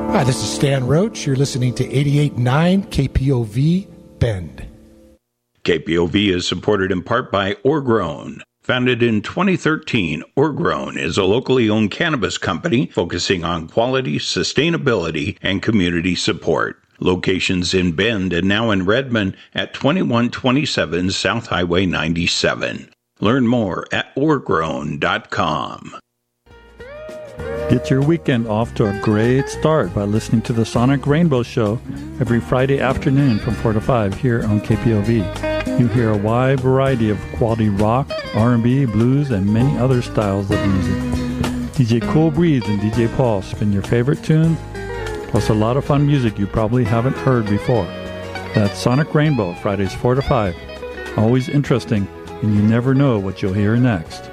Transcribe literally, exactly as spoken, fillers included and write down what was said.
Hi, this is Stan Roach. You're listening to eighty-eight point nine K P O V Bend. K P O V is supported in part by Orgrown. Founded in twenty thirteen, Orgrown is a locally owned cannabis company focusing on quality, sustainability, and community support. Locations in Bend and now in Redmond at twenty-one twenty-seven South Highway ninety-seven. Learn more at orgrown dot com. Get your weekend off to a great start by listening to the Sonic Rainbow Show every Friday afternoon from four to five here on K P O V. You hear a wide variety of quality rock, R and B, blues, and many other styles of music. D J Cool Breeze and D J Paul spin your favorite tunes, plus a lot of fun music you probably haven't heard before. That's Sonic Rainbow, Fridays four to five. Always interesting, and you never know what you'll hear next.